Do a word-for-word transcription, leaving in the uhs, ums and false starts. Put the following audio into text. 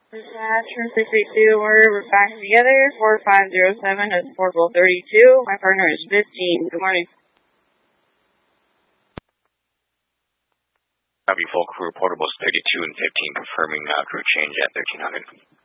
Dispatcher six eight two, we're, we're back together. four five zero seven is portable thirty-two. My partner is fifteen. Good morning. Copy, full crew, portables thirty-two and fifteen, confirming uh, crew change at thirteen hundred.